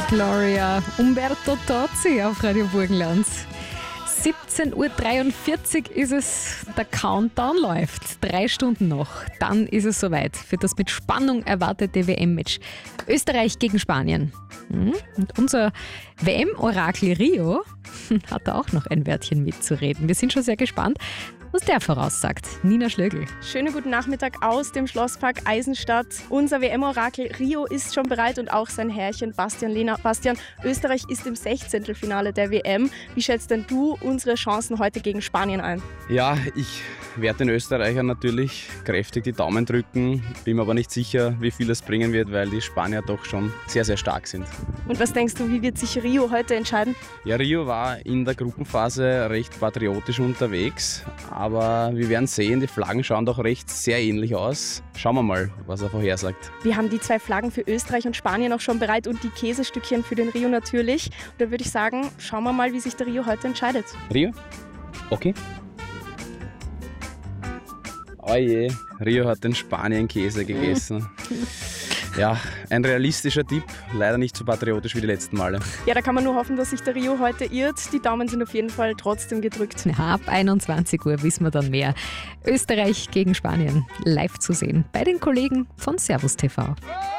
Gloria, Umberto Tozzi auf Radio Burgenland. 17.43 Uhr ist es, der Countdown läuft. 3 Stunden noch, dann ist es soweit für das mit Spannung erwartete WM-Match. Österreich gegen Spanien. Und unser WM-Orakel Rio hat da auch noch ein Wörtchen mitzureden. Wir sind schon sehr gespannt, was der voraussagt. Nina Schlögl. Schönen guten Nachmittag aus dem Schlosspark Eisenstadt. Unser WM-Orakel Rio ist schon bereit und auch sein Herrchen Bastian Lehner. Bastian, Österreich ist im 16. Finale der WM. Wie schätzt denn du unsere Chancen heute gegen Spanien ein? Ja, ich werde den Österreichern natürlich kräftig die Daumen drücken. Bin mir aber nicht sicher, wie viel es bringen wird, weil die Spanier doch schon sehr, sehr stark sind. Und was denkst du, wie wird sich Rio heute entscheiden? Ja, Rio war in der Gruppenphase recht patriotisch unterwegs, aber wir werden sehen, die Flaggen schauen doch recht sehr ähnlich aus. Schauen wir mal, was er vorhersagt. Wir haben die 2 Flaggen für Österreich und Spanien auch schon bereit und die Käsestückchen für den Rio natürlich. Und da würde ich sagen, schauen wir mal, wie sich der Rio heute entscheidet. Rio? Okay. Oje, Rio hat den Spanien-Käse gegessen. Ja, ein realistischer Tipp, leider nicht so patriotisch wie die letzten Male. Ja, da kann man nur hoffen, dass sich der Rio heute irrt. Die Daumen sind auf jeden Fall trotzdem gedrückt. Ja, ab 21 Uhr wissen wir dann mehr. Österreich gegen Spanien live zu sehen bei den Kollegen von Servus TV.